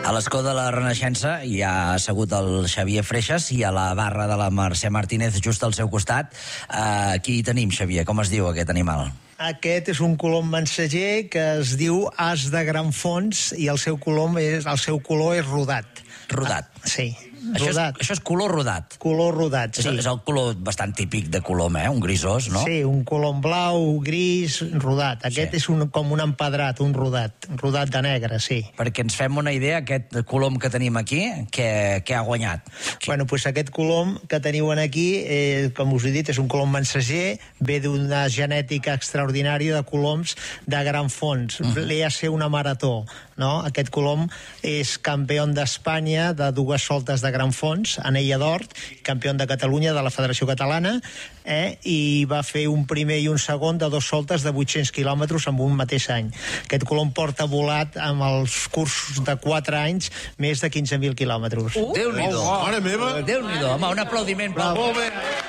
A l'escó de la Renaixença hi ha assegut el Xavier Freixas i a la barra de la Mercè Martínez just al seu costat. Aquí tenim, Xavier, com es diu aquest animal? Aquest és un colom mensager que es diu as de gran fons i el seu color és rodat. Rodat. Sí, rodat. Això és color rodat. Color rodat, sí. És el color bastant típic de colom, un grisós, no? Sí, un colom blau, gris, rodat. Aquest és com un empedrat, un rodat de negre, sí. Perquè ens fem una idea, aquest colom que tenim aquí, què ha guanyat? Bueno, doncs aquest colom que teniu aquí, com us he dit, és un colom mensager, ve d'una genètica extraordinària de coloms de gran fons. Li ha ser una marató, no? Aquest colom és campió d'Espanya de 2 soltes de gran fons, anella d'or, campió de Catalunya de la Federació Catalana, i va fer un primer i un segon de 2 soltes de 800 quilòmetres en un mateix any. Aquest colom porta volat amb els cursos de 4 anys més de 15.000 quilòmetres. Déu-n'hi-do. Mare meva! Déu-n'hi-do. Home, un aplaudiment per... Molt bé.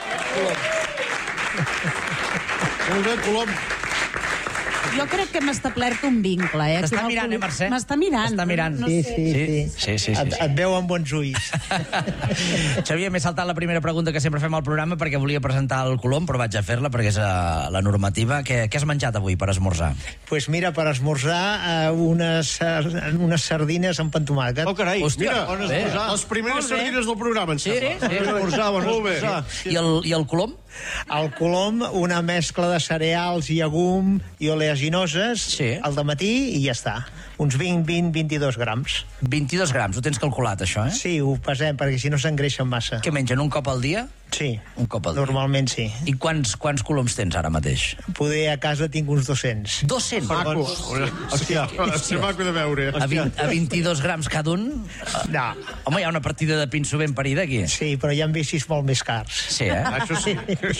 Molt bé, colom. Jo crec que hem establert un vincle, T'està mirant, Mercè? M'està mirant. T'està mirant. No sé. Sí. Et veu amb bons ulls. Xavier, m'he saltat la primera pregunta que sempre fem al programa perquè volia presentar el colom, però vaig a fer-la perquè és la normativa. Què has menjat avui per esmorzar? Doncs mira, per esmorzar unes sardines amb pantomàquet. Oh, carai, Hòstia, mira, les primeres sardines del programa, em sembla. Sí. Molt bé. I el colom? El colom, una mescla de cereals, llegum i oleaginoses, al dematí i ja està. Uns 20-22 grams. 22 grams, ho tens calculat, això, Sí, ho pesem, perquè si no s'engreixen massa. Què mengen, un cop al dia? Sí, un cop al dia. Normalment sí. I quants coloms tens ara mateix? Poder a casa tinc uns 200. 200? Maco. Hòstia, és maco de veure. A 22 grams cada un? No. Home, hi ha una partida de pinso ben parida aquí. Sí, però hi ha bicis molt més cars. Sí, Això sí.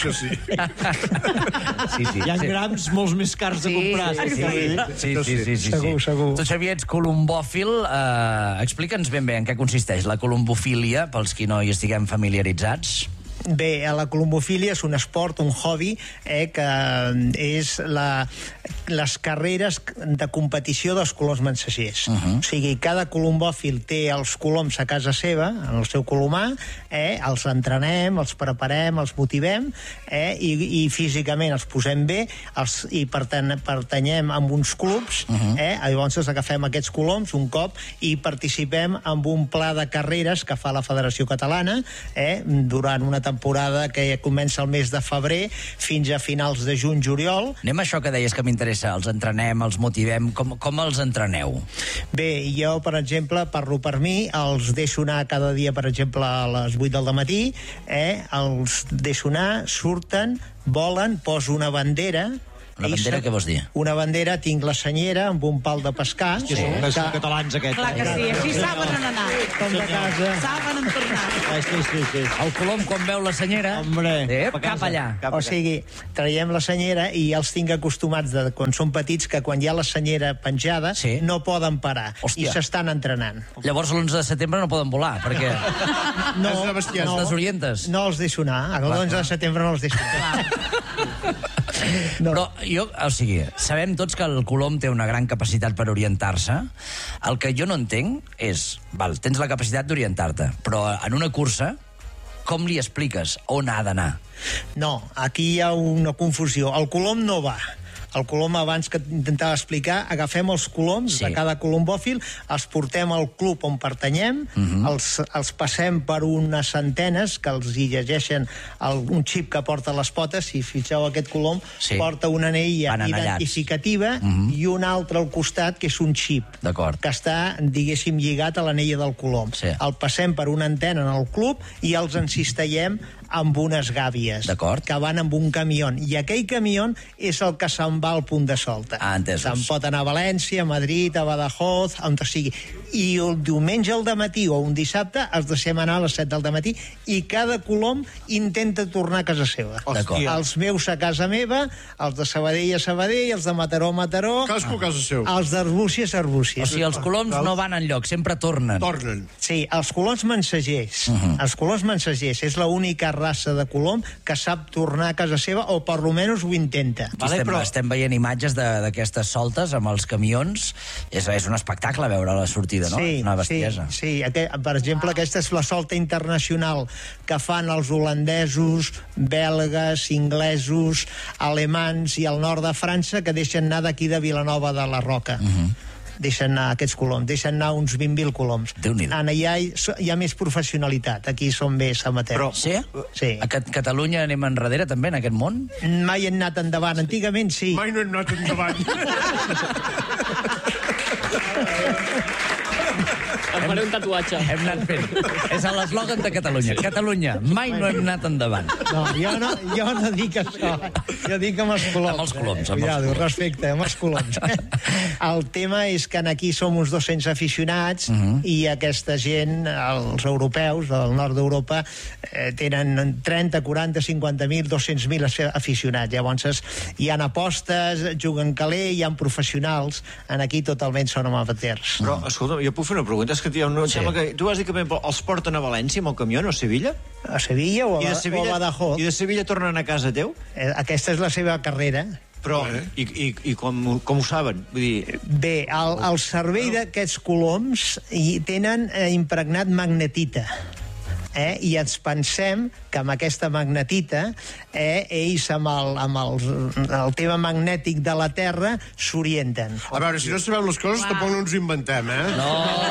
Sí. Hi ha grams molts més cars de comprar. Sí. Segur. Tu, Xavier, ets colombòfil. Explica'ns ben bé en què consisteix la colombofília, pels qui no hi estiguem familiaritzats. Bé, la colombofília és un esport, un hobby, que és les carreres de competició dels coloms mensagers. O sigui, cada colombòfil té els coloms a casa seva, en el seu colomar, els entrenem, els preparem, els motivem, i físicament els posem bé, i pertanyem a uns clubs, llavors agafem aquests coloms un cop i participem en un pla de carreres que fa la Federació Catalana durant una temporada que comença el mes de febrer fins a finals de juny-juliol. Anem a això que deies que m'interessa, els entrenem, els motivem, com els entreneu? Bé, jo, per exemple, parlo per mi, els deixo anar cada dia, per exemple, a les 8 del matí, els deixo anar, surten, volen, poso una bandera. Una bandera, què vols dir? Una bandera, tinc la senyera amb un pal de pescar. Que són catalans, aquests. Clar que sí, així saben on anar. Com de casa. Saben on tornar. Sí. El colom, quan veu la senyera, cap allà. O sigui, traiem la senyera i els tinc acostumats, quan són petits, que quan hi ha la senyera penjada no poden parar. Hòstia. I s'estan entrenant. Llavors l'11 de setembre no poden volar, perquè els desorientes. No els deixo anar. L'11 de setembre no els deixo anar. Però sabem tots que el colom té una gran capacitat per orientar-se. El que jo no entenc és, tens la capacitat d'orientar-te, però en una cursa, com li expliques on ha d'anar? No, aquí hi ha una confusió. El colom no va. El colom, abans que intentava explicar, agafem els coloms de cada colombòfil, els portem al club on pertanyem, els passem per unes antenes que els hi llegeixen un xip que porta les potes. Si fixeu, aquest colom porta una anella identificativa i un altre al costat, que és un xip, que està, diguéssim, lligat a l'anella del colom. El passem per una antena en el club i els encistellem amb unes gàbies que van amb un camió, i aquell camió és el que se'n va al punt de solta. Se'n pot anar a València, a Madrid, a Badajoz, on sigui. I el diumenge al dematí o un dissabte els deixem anar a les 7 del dematí i cada colom intenta tornar a casa seva. Els meus a casa meva, els de Sabadell a Sabadell, els de Mataró a Mataró, cadascú a casa seu. Els d'Arbúcies a Arbúcies. O sigui, els coloms no van enlloc, sempre tornen. Sí, els coloms mensagers. Els coloms mensagers és l'única raça de colom que sap tornar a casa seva, o per almenys ho intenta. Estem veient imatges d'aquestes soltes amb els camions. És un espectacle veure la sortida, no? Una bestiesa. Sí. Per exemple, aquesta és la solta internacional que fan els holandesos, belgues, inglesos, alemans i el nord de França, que deixen anar d'aquí de Vilanova de la Roca. Deixen anar aquests coloms, deixen anar uns 20.000 coloms. Allà hi ha més professionalitat, aquí són més amateurs. Sí? Sí. A Catalunya anem enrere també en aquest món? Mai hem anat endavant, antigament sí. Mai no hem anat endavant. Em faré un tatuatge. Hem anat fent. És l'eslògan de Catalunya. Catalunya, mai no hem anat endavant. No, jo no dic això. Jo dic amb els coloms. Amb els coloms. Cuidado, respecte, amb els coloms. El tema és que aquí som uns 200 aficionats i aquesta gent, els europeus del nord d'Europa, tenen 30, 40, 50.000, 200.000 aficionats. Llavors hi ha apostes, juguen caler, hi ha professionals. Aquí totalment són amateurs. Però, escolta, jo puc fer una pregunta? És que sembla que tu vas dir que els porten a València amb el camió, no a Sevilla? A Sevilla o a Badajoz. I de Sevilla tornen a casa teu? Aquesta és la seva carrera. Però, i com ho saben? Vull dir... Bé, el servei d'aquests coloms tenen impregnat magnetita. I ens pensem que amb aquesta magnetita ells amb el tema magnètic de la Terra s'orienten. A veure, si no sabem les coses tampoc no ens inventem, No.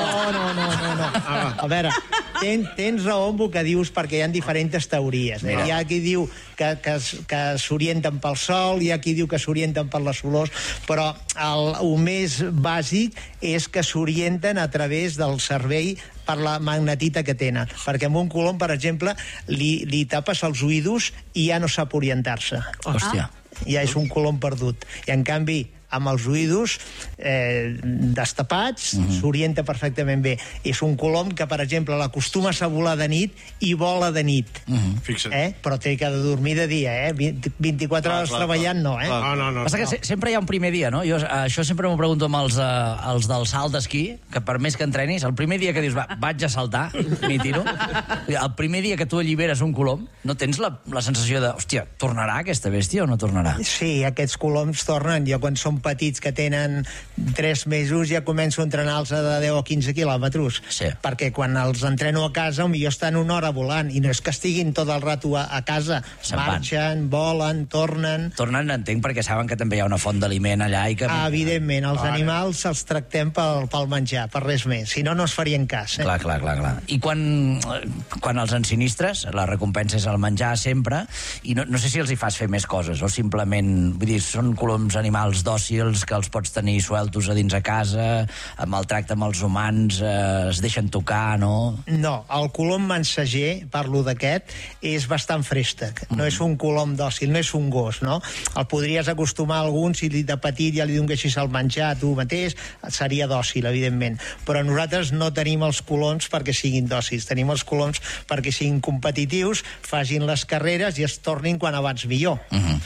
A veure, tens raó amb el que dius, perquè hi ha diferents teories. Hi ha qui diu que s'orienten pel Sol, hi ha qui diu que s'orienten per les olors, però el més bàsic és que s'orienten a través del servei per la magnetita que tenen. Perquè amb un colom, per exemple, li tapes els oïdos i ja no sap orientar-se. Hòstia. Ja és un colom perdut. I en canvi, amb els oïdos destapats, s'orienta perfectament bé. És un colom que, per exemple, l'acostumes a volar de nit i vola de nit. Fixa't. Però té que dormir de dia, 24 hores treballant, no, No. Passa que sempre hi ha un primer dia, no? Jo això sempre m'ho pregunto amb els del salt d'esquí, que per més que entrenis, el primer dia que dius, vaig a saltar, m'hi tiro, el primer dia que tu alliberes un colom, no tens la sensació de, hòstia, tornarà aquesta bèstia o no tornarà? Sí, aquests coloms tornen. Jo, quan són petits, que tenen 3 mesos, ja començo a entrenar-los de 10 o 15 quilòmetres. Sí. Perquè quan els entreno a casa, millor estan una hora volant, i no és que estiguin tot el rato a casa. Marxen, volen, tornen... Tornen, entenc, perquè saben que també hi ha una font d'aliment allà i que... Evidentment, els animals els tractem pel menjar, per res més. Si no, no es farien cas. Clar. I quan els ensinistres, la recompensa és el menjar sempre, i no sé si els hi fas fer més coses, o simplement, vull dir, són coloms animals dòcils que els pots tenir sueltos a dins a casa, amb el tracte amb els humans, es deixen tocar, no? No, el colom mensager, parlo d'aquest, és bastant frèstec. No és un colom dòcil, no és un gos, no? El podries acostumar a algun, si de petit ja li donessis el menjar a tu mateix, seria dòcil, evidentment. Però nosaltres no tenim els coloms perquè siguin dòcils, tenim els coloms perquè siguin competitius, facin les carreres i es tornin quan abans millor.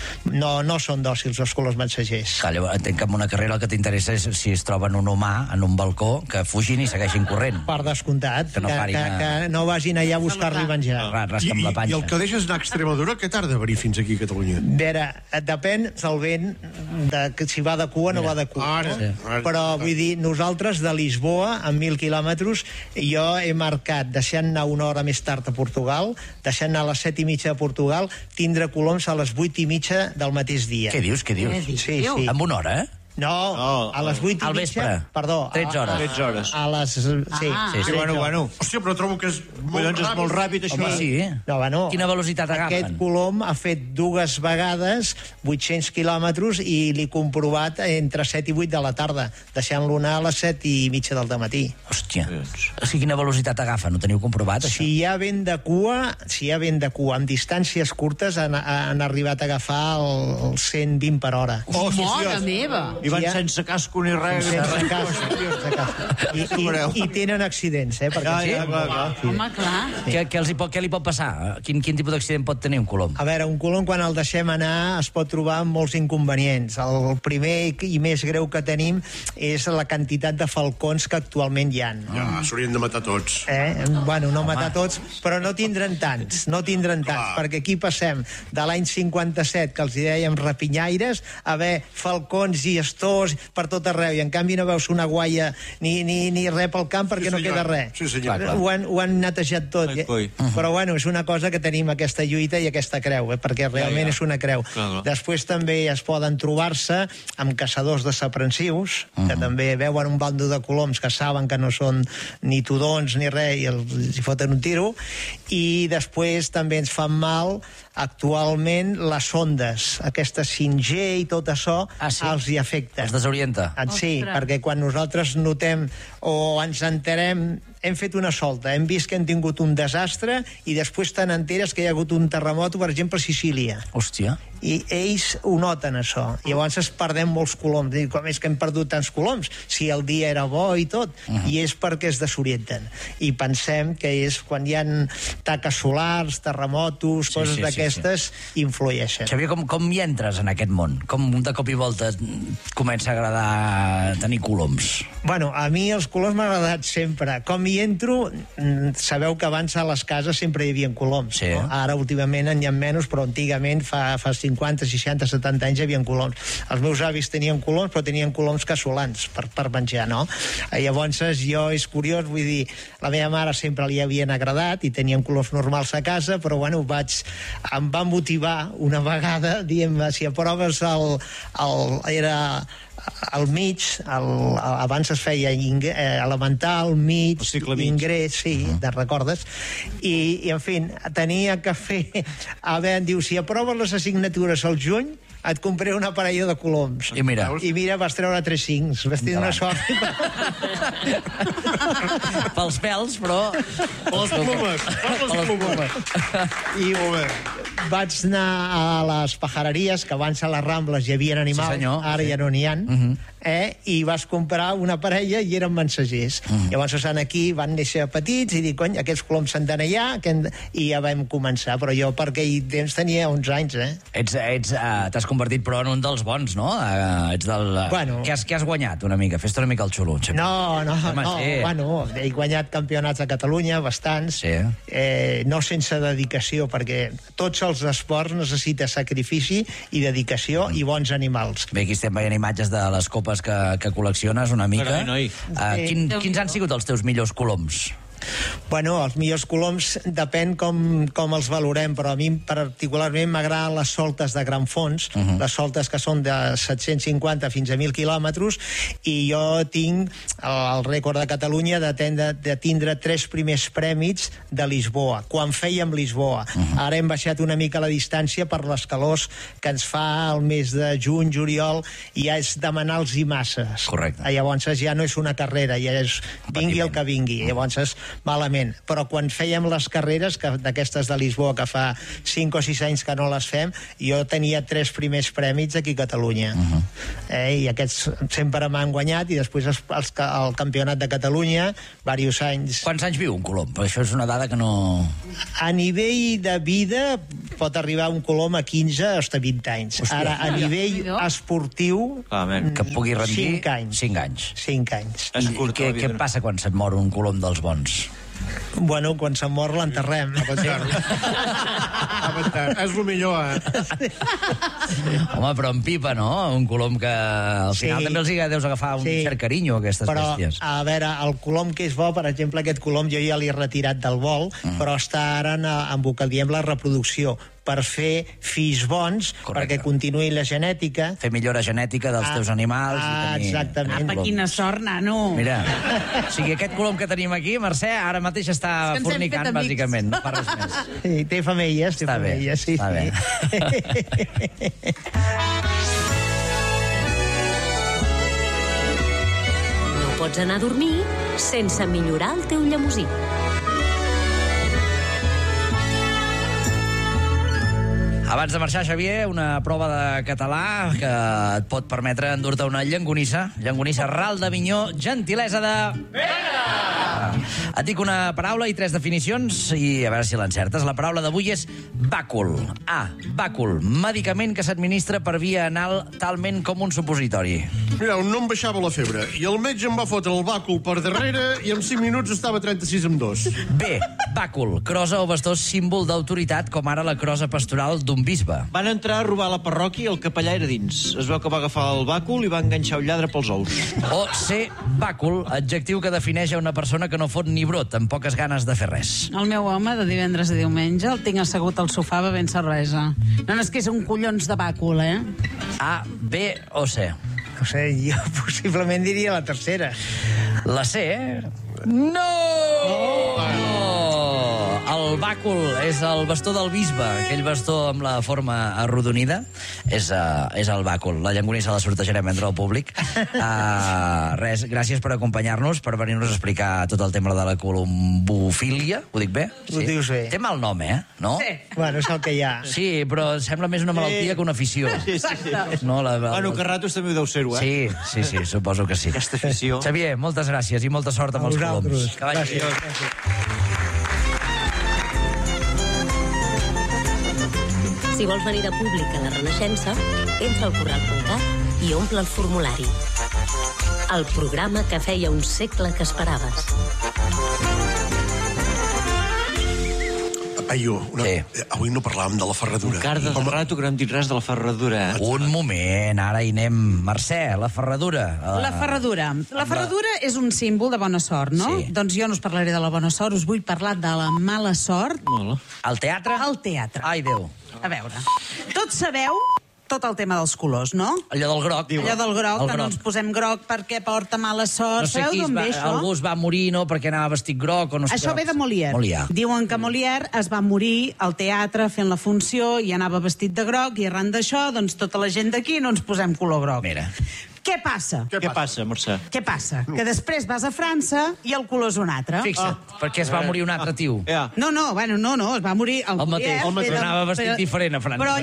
No són dòcils els coloms mensagers. Entenc que en una carrera el que t'interessa és si es troben un humà en un balcó, que fugin i segueixin corrent. Per descomptat, que no vagin allà a buscar-li menjar. Rasca amb la panxa. I el que deixes anar a Extremadura, què tarda a venir fins aquí a Catalunya? A veure, depèn del vent, si va de cua o no va de cua. Però, vull dir, nosaltres de Lisboa, a 1.000 quilòmetres, jo he marcat, deixant anar una hora més tard a Portugal, deixant anar a les 7:30 a Portugal, tindre coloms a les 8:30 del mateix dia. Què dius? Sí. Amb una hora, No, a les 8:30... Al vespre. Perdó. 13 hores. 13 hores. A les... Sí. Bueno. Hòstia, però trobo que és molt ràpid, això. Home, sí. No, bueno, quina velocitat agafen? Aquest colom ha fet 2 vegades 800 quilòmetres i l'he comprovat entre 7 i 8 de la tarda, deixant-lo anar a les 7:30 del dematí. Hòstia. O sigui, quina velocitat agafa? No teniu comprovat, això? Si hi ha vent de cua, amb distàncies curtes han arribat a agafar el 120 per hora. Mare meva! I van sense casco ni res. Sense casco. I tenen accidents, Clar. Home, clar. Què li pot passar? Quin tipus d'accident pot tenir un colom? A veure, un colom, quan el deixem anar, es pot trobar amb molts inconvenients. El primer i més greu que tenim és la quantitat de falcons que actualment hi ha. Ja, s'haurien de matar tots. Bueno, no matar tots, però no tindran tants, perquè aquí passem de l'any 57, que els hi dèiem rapinyaires, a haver falcons i astors per tot arreu, i en canvi no veus una guaia ni res pel camp perquè no queda res. Sí, senyor. Ho han netejat tot. Però bueno, és una cosa que tenim aquesta lluita i aquesta creu, perquè realment és una creu. Després també es poden trobar-se amb caçadors desaprensius, que també veuen un bando de coloms que saben que no són ni tudons ni res i els hi foten un tiro, i després també ens fan mal actualment les ondes, aquesta 5G i tot això els hi afecta. Els desorienta. Sí, perquè quan nosaltres notem o ens enterem, hem fet una solta, hem vist que hem tingut un desastre i després te n'enteres que hi ha hagut un terremot, per exemple, a Sicília. Hòstia. I ells ho noten, això. I llavors es perdem molts coloms. I com és que hem perdut tants coloms? Si el dia era bo i tot. I és perquè es desorienten. I pensem que és quan hi ha taques solars, terremotos, coses d'aquestes, influeixen. Xavier, com hi entres en aquest món? Com de cop i volta comença a agradar tenir coloms? Bueno, a mi els coloms m'han agradat sempre. Com hi entro, sabeu que abans a les cases sempre hi havia coloms. Sí. No? Ara, últimament, n'hi ha menys, però antigament, fa 50, 60, 70 anys, hi havia coloms. Els meus avis tenien coloms, però tenien coloms casolans per menjar, no? Llavors, jo, és curiós, vull dir, la meva mare sempre li havien agradat i tenien coloms normals a casa, però, bueno, em va motivar una vegada, dient, si aproves era al mig, abans es feia elemental, mig, ingrés, sí, te'n recordes? I, en fi, tenia que fer... em diu, si aproves les assignatures al juny, et compré una parella de coloms. I mira, vas treure 3 5, vas tenir una sort. Pels pèls, però... Les plumes. I vaig anar a les pajareries, que abans a les Rambles hi havia animals, ara ja no n'hi ha, i vas comprar una parella i eren mensagers. Llavors aquí van néixer petits i dic, cony, aquests coloms s'han d'anar allà, i ja vam començar. Però jo per aquell temps tenia 11 anys, T'has convertit, però, en un dels bons, no? Ets del... Bueno. Què has guanyat una mica? Fes-te una mica el xulo. No, bueno, he guanyat campionats de Catalunya, bastants, no sense dedicació, perquè tots els esports necessita sacrifici i dedicació i bons animals. Bé, aquí estem veient imatges de les copes que col·lecciones una mica. Quins han sigut els teus millors coloms? Bueno, els millors coloms depèn com els valorem, però a mi particularment m'agraden les soltes de gran fons, les soltes que són de 750 fins a 1.000 quilòmetres, i jo tinc el rècord de Catalunya de tindre 3 primers prèmits de Lisboa, quan fèiem Lisboa. Ara hem baixat una mica la distància per les calors que ens fa el mes de juny, juliol, i ja és demanar-los i masses. Correcte. Llavors ja no és una carrera, ja és vingui el que vingui. Llavors malament, però quan fèiem les carreres d'aquestes de Lisboa, que fa 5 o 6 anys que no les fem, jo tenia 3 primers prèmits aquí a Catalunya, i aquests sempre m'han guanyat, i després el campionat de Catalunya, diversos anys. Quants anys viu un colom? Això és una dada que no... A nivell de vida pot arribar un colom a 15 o hasta 20 anys. Ara, a nivell esportiu, que pugui rendir 5 anys. 5 anys. 5 anys. Què passa quan se't mor un colom dels bons? Bueno, quan se'n mor l'enterrem. És el millor, Home, però en pipa, no? Un colom que al final també els deus agafar un cert carinyo a aquestes bèsties. Però, a veure, el colom que és bo, per exemple, aquest colom jo ja l'he retirat del vol, però està ara en el que diem la reproducció, per fer fills bons, perquè continuï la genètica. Fer millora genètica dels teus animals. Exactament. Apa, quina sort, nano. Mira, o sigui, aquest colom que tenim aquí, Mercè, ara mateix està fornicant, bàsicament, no fa res més. Sí, té femelles, Està bé. No pots anar a dormir sense millorar el teu llemosí. Abans de marxar, Xavier, una prova de català que et pot permetre endur-te una llonganissa. Llonganissa ral d'Avinyó, gentilesa de... Et dic una paraula i 3 definicions i a veure si l'encertes. La paraula d'avui és bàcul. A. Bàcul. Medicament que s'administra per via anal talment com un supositori. Mira, un no em baixava la febre i el metge em va fotre el bàcul per darrere i en 5 minuts estava 36,2. B. Bàcul. Crosa o bastó símbol d'autoritat, com ara la crosa pastoral d'un bisbe. Van entrar a robar la parròquia i el capellà era dins. Es veu que va agafar el bàcul i va enganxar un lladre pels ous. O C. Bàcul, adjectiu que defineix a una persona que no fot ni brot, amb poques ganes de fer res. El meu home, de divendres a diumenge, el tinc assegut al sofà bevent cervesa. No és que és un collons de bàcul, eh? A, B o C? No sé, jo possiblement diria la tercera. La C, No! El bàcul és el bastó del bisbe, aquell bastó amb la forma arrodonida. És el bàcul. La llonganissa la sortejarem entre el públic. Res, gràcies per acompanyar-nos, per venir-nos a explicar tot el tema de la colombofília. Ho dic bé? Ho dius bé. Té mal nom, no? Sí. Bueno, és el que hi ha. Sí, però sembla més una malaltia que una afició. Sí. No, Bueno, que ratos també ho deu ser-ho, Sí, suposo que sí. Aquesta afició. Xavier, moltes gràcies i molta sort amb els coloms. Que vagi bé. Si vols venir de públic a la Renaixença, entra al corral.cat i omple el formulari. El programa que feia un segle que esperaves. Paio, avui no parlàvem de la ferradura. Encara de rato que no hem dit res de la ferradura. Un moment, ara hi anem. Mercè, la ferradura. La ferradura. La ferradura és un símbol de bona sort, no? Sí. Doncs jo no us parlaré de la bona sort, us vull parlar de la mala sort. Al teatre? Al teatre. Ai, Déu. A veure, tots sabeu tot el tema dels colors, no? Allò del groc. Allò del groc, que no ens posem groc perquè porta mala sort. No sé Sabeu qui d'on ve això? algú es va morir, no?, perquè anava vestit groc o no sé. Això ve de Molière. Molière. Diuen que Molière es va morir al teatre fent la funció i anava vestit de groc i arran d'això, doncs tota la gent d'aquí no ens posem color groc. Mira. Què passa? Què passa, Mercè? Què passa? Que després vas a França i el color és un altre. Fixa't, perquè es va morir un altre tio. Ja. No, es va morir el mateix, Molière, anava vestit diferent a França. Però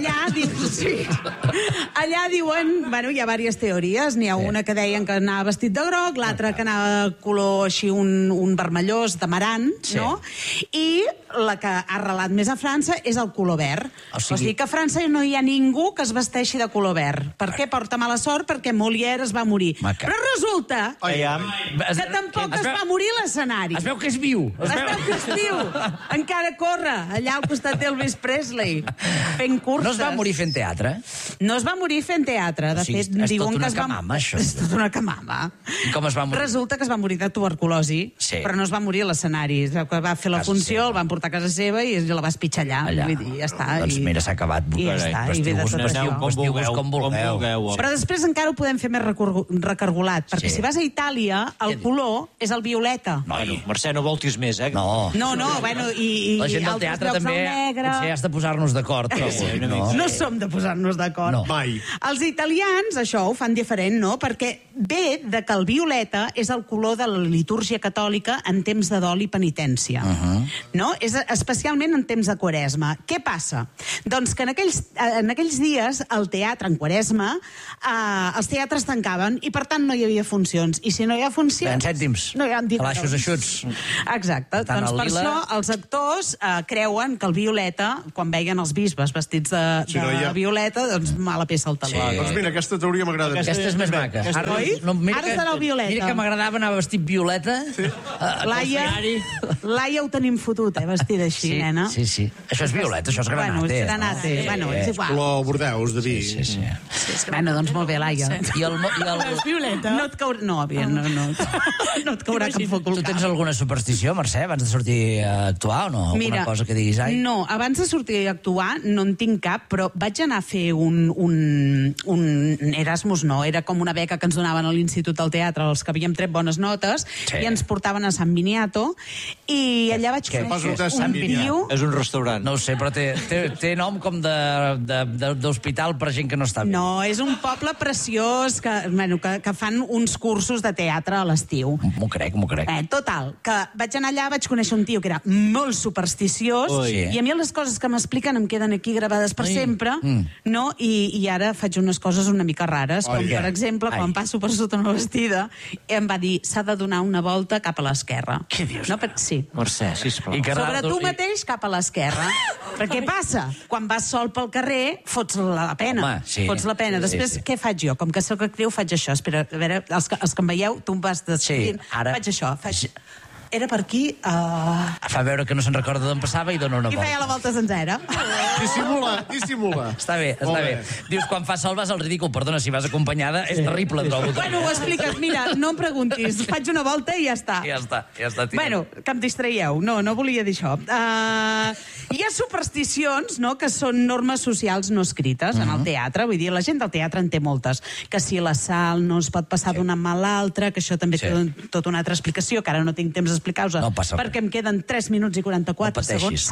allà diuen, hi ha diverses teories. N'hi ha una que deien que anava vestit de groc, l'altra que anava color així un vermellós d'amarant, no? I la que ha arrelat més a França és el color verd. O sigui que a França no hi ha ningú que es vesteixi de color verd. Per què porta mala sort? Perquè Molière es va morir. Però resulta que tampoc es va morir a l'escenari. Es veu que és viu. Es veu que és viu. Encara corre allà al costat d'Elvis Presley fent curses. No es va morir fent teatre? No es va morir fent teatre. De fet, diuen que es va... És tot una camama. I com es va morir? Resulta que es va morir de tuberculosi, però no es va morir a l'escenari. Va fer la funció, el van portar a casa seva i la va espitxar allà. Vull dir, ja està. Doncs mira, s'ha acabat. I ja està. I ve de tot això. Com vulgueu. Però després encara ho podem fer més recargolat, perquè si vas a Itàlia, el color és el violeta. Mercè, no voltis més, eh? No, i la gent del teatre també potser has de posar-nos d'acord. No som de posar-nos d'acord. Mai. Els italians, això, ho fan diferent, no? Perquè ve de que el violeta és el color de la litúrgia catòlica en temps de dol i penitència. No? És especialment en temps de Quaresma. Què passa? Doncs que en aquells dies, al teatre, en Quaresma, els teatres tancaven i, per tant, no hi havia funcions. I si no hi ha funcions... Ben cèntims. No hi ha calaixos eixuts. Exacte. Doncs per això els actors creuen que el violeta, quan veien els bisbes vestits de violeta, doncs mala peça al taló. Doncs mira, aquesta teoria m'agrada. Aquesta és més maca. Ara serà el violeta. Mira que m'agradava anar vestit violeta. Laia ho tenim fotut, vestida així, nena. Sí. Això és violeta, això és granate. És igual. Color bordeus, de vi. Sí. Bueno, doncs molt bé, Laia. I el violeta. No et caurà... No et caurà cap foc. Tu tens alguna superstició, Mercè, abans de sortir a actuar o no? Alguna cosa que diguis, ai? No, abans de sortir a actuar no en tinc cap, però vaig anar a fer un Erasmus, no, era com una beca que ens donaven a l'Institut del Teatre, els que havíem tret bones notes, i ens portaven a San Miniato, i allà vaig conèixer un tio... És un restaurant. No ho sé, però té nom com d'hospital per gent que no està bé. No, és un poble preciós que que fan uns cursos de teatre a l'estiu. M'ho crec. Total, que vaig anar allà, vaig conèixer un tio que era molt supersticiós, i a mi les coses que m'expliquen em queden aquí gravades per sempre, no? I ara faig unes coses una mica rares, com per exemple, quan passo per sota una vestida, em va dir, s'ha de donar una volta cap a l'esquerra. Què dius? No, sí. Mercè, sisplau. Sobre tu mateix cap a l'esquerra. Perquè què passa? Quan vas sol pel carrer, fots la pena. Home, sí. Fots la pena. Després, què faig jo? Com que soc actriu, faig això. Espera, a veure, els que em veieu, tu em vas descrivint. Faig això. Era per aquí... Fa veure que no se'n recorda d'on passava i dona una volta. I feia la volta sencera. Dissimula. Està bé. Dius, quan fa sol vas al ridícul. Perdona, si vas acompanyada, és terrible, trobo. Bueno, ho expliques. Mira, no em preguntis. Faig una volta i ja està. Ja està. Bueno, que em distraieu. No volia dir això. Hi ha supersticions, no?, que són normes socials no escrites en el teatre. Vull dir, la gent del teatre en té moltes. Que si la sal no es pot passar d'una mà a l'altra, que això també té tota una altra explicació, que ara no tinc temps d'explicar-vos, perquè em queden 3 minuts i 44 segons.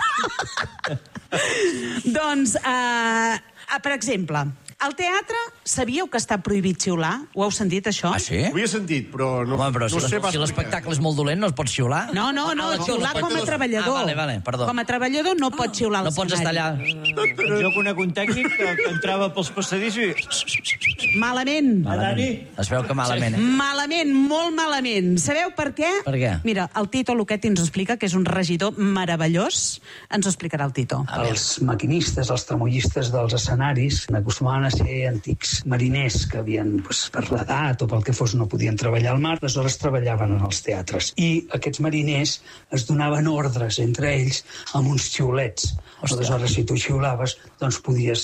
Doncs, per exemple, al teatre, sabíeu que està prohibit xiular? Ho heu sentit, això? Ah, sí? Ho havia sentit, però no sé pas. Si l'espectacle és molt dolent, no es pot xiular? No, xiular com a treballador. Vale, perdó. Com a treballador no pot xiular al no pots estar allà. Jo conec un tècnic que entrava pels passadissos i... Malament. Es veu que malament, Malament, molt malament. Sabeu per què? Per què? Mira, el Tito Luchetti ens ho explica, que és un regidor meravellós. Ens ho explicarà el Tito. Els maquinistes, els tramollistes dels escenaris acostumaven a ser antics mariners que havien, per l'edat o pel que fos, no podien treballar al mar, aleshores treballaven en els teatres. I aquests mariners es donaven ordres entre ells amb uns xiulets. Aleshores, si tu xiulaves, doncs podies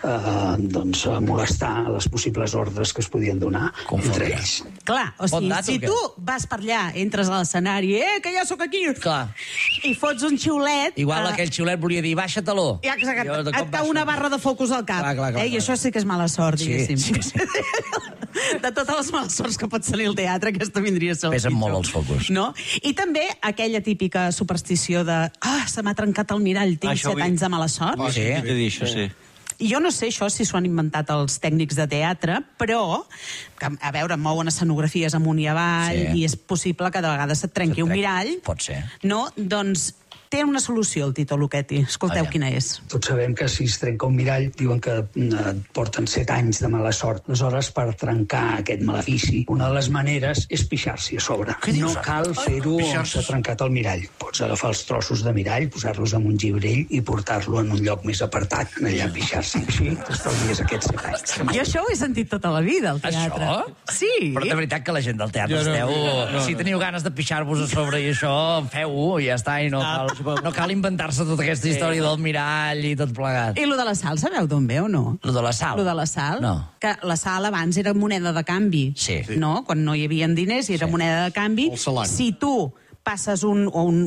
molestar les possibles ordres que es podien donar entre ells. Clar, o sigui, si tu vas per allà, entres a l'escenari, que jo sóc aquí, i fots un xiulet... Igual aquell xiulet volia dir, baixa taló. Et cau una barra de focus al cap. I això sí que és mala sort, diguéssim. Sí. De totes les males sorts que pot salir al teatre, aquesta vindria a ser el Pesen molt els focus. No? I també aquella típica superstició de se m'ha trencat el mirall, tinc 7 anys de mala sort. Sí. Jo no sé això si s'ho han inventat els tècnics de teatre, però, a veure, mouen escenografies amunt i avall, i és possible que de vegades et trenqui un mirall. Pot ser. No? Doncs té una solució, el Tito Luchetti. Escolteu quina és. Tots sabem que si es trenca un mirall, diuen que porten 7 anys de mala sort. Aleshores, per trencar aquest malefici, una de les maneres és pixar-s'hi a sobre. No cal fer-ho on s'ha trencat el mirall. Pots agafar els trossos de mirall, posar-los en un gibrell i portar-lo en un lloc més apartat, allà pixar-s'hi. Així t'estalvies aquests 7 anys. Jo això ho he sentit tota la vida, al teatre. Això? Sí. Però de veritat que la gent del teatre esteu... Si teniu ganes de pixar-vos a sobre i això, feu-ho i ja està, i no cal inventar-se tota aquesta història del mirall i tot plegat. I lo de la sal, sabeu d'on ve o no? Lo de la sal? Lo de la sal? No. Que la sal abans era moneda de canvi. Sí. No? Quan no hi havia diners i era moneda de canvi. Si tu passes un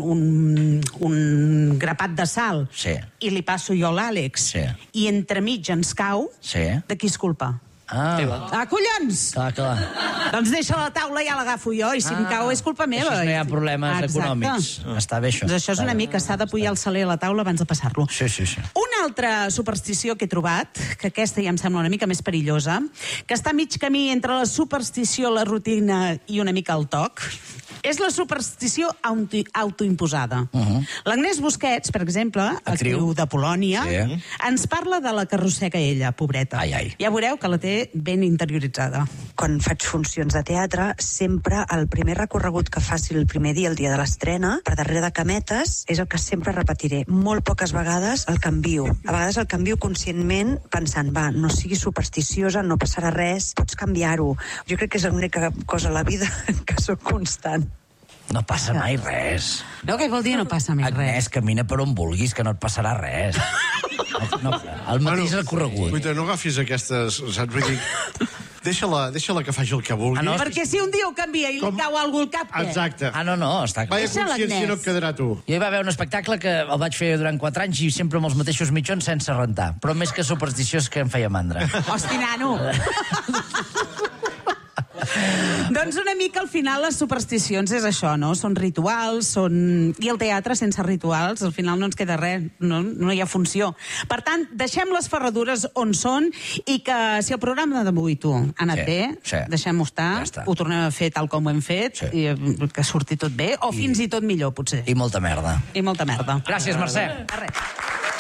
grapat de sal i li passo jo a l'Àlex i entremig ens cau, de qui és culpa? Collons! Clar. Doncs deixa la taula, ja l'agafo jo, i si em cau és culpa meva. Això no hi ha problemes econòmics. Està bé, això. Doncs això és una mica, s'ha de pujar el saler a la taula abans de passar-lo. Sí. Una altra superstició que he trobat, que aquesta ja em sembla una mica més perillosa, que està a mig camí entre la superstició, la rutina i una mica el toc, és la superstició autoimposada. L'Agnès Busquets, per exemple, actriu de Polònia, ens parla de la que arrossega ella, pobreta. Ja veureu que la té ben interioritzada. Quan faig funcions de teatre, sempre el primer recorregut que faci el primer dia, el dia de l'estrena, per darrere de cametes, és el que sempre repetiré. Molt poques vegades el canvio. A vegades el canvio conscientment pensant, no siguis supersticiosa, no passarà res, pots canviar-ho. Jo crec que és l'única cosa a la vida que sóc constant. No passa mai res. No, què vol dir no passa mai res? Agnès, camina per on vulguis, que no et passarà res. El mateix recorregut. Guaita, no agafis aquestes... Saps? Vull dir, deixa-la que faci el que vulgui. Perquè si un dia ho canvia i li cau algú al cap, què? Exacte. No, està clar. Vaya consciència no et quedarà tu. Jo hi va haver un espectacle que el vaig fer durant 4 anys i sempre amb els mateixos mitjons sense rentar. Però més que supersticiós que em feia mandra. Hosti, nano! Doncs una mica al final les supersticions és això, no? Són rituals, i el teatre sense rituals al final no ens queda res, no hi ha funció. Per tant, deixem les ferradures on són i que si el programa d'avui tu ha anat bé, deixem-ho estar, ho tornem a fer tal com ho hem fet, i que surti tot bé, o fins i tot millor, potser. I molta merda. I molta merda. Gràcies, Mercè. Res.